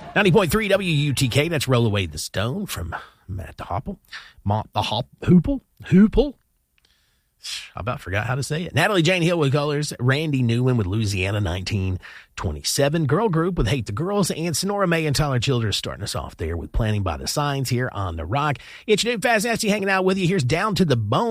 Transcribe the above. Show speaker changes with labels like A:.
A: 90.3 WUTK, that's Roll Away the Stone from Matt the Hoople. Hoople. I about forgot how to say it. Natalie Jane Hill with Colors, Randy Newman with Louisiana 1927, Girl Group with Hate the Girls, and Sonora May and Tyler Childers starting us off there with Planning by the Signs here on The Rock. It's your dude Fast Nasty hanging out with you. Here's Down to the Bone.